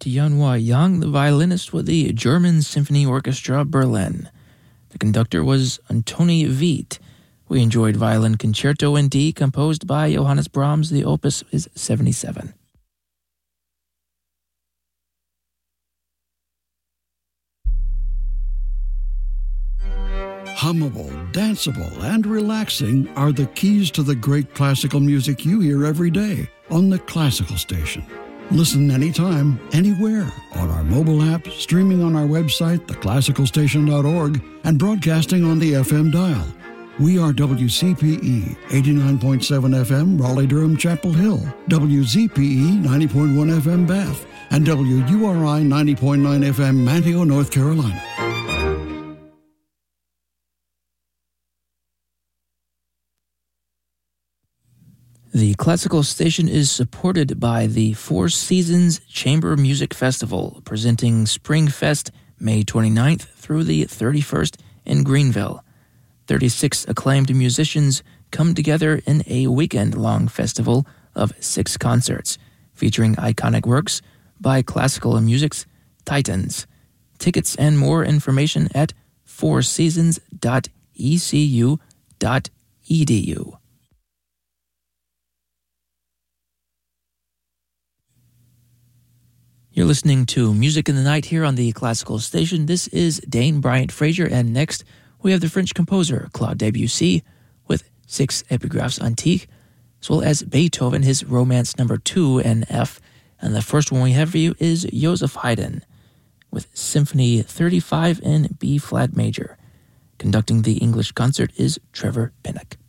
Tianhua Yang, the violinist with the German Symphony Orchestra Berlin. The conductor was Antoni Wiet. We enjoyed Violin Concerto in D, composed by Johannes Brahms. The opus is 77. Hummable, danceable, and relaxing are the keys to the great classical music you hear every day on the Classical Station. Listen anytime, anywhere, on our mobile app, streaming on our website, theclassicalstation.org, and broadcasting on the FM dial. We are WCPE 89.7 FM, Raleigh-Durham, Chapel Hill, WZPE 90.1 FM, Bath, and WURI 90.9 FM, Manteo, North Carolina. The Classical Station is supported by the Four Seasons Chamber Music Festival, presenting Spring Fest May 29th through the 31st in Greenville. 36 acclaimed musicians come together in a weekend-long festival of 6 concerts, featuring iconic works by classical music's titans. Tickets and more information at fourseasons.ecu.edu. You're listening to Music in the Night here on the Classical Station. This is Dane Bryant Frazier, and next we have the French composer Claude Debussy with 6 epigraphs antiques, as well as Beethoven, his Romance No. 2 in F. And the first one we have for you is Joseph Haydn with Symphony 35 in B-flat major. Conducting the English concert is Trevor Pinnock.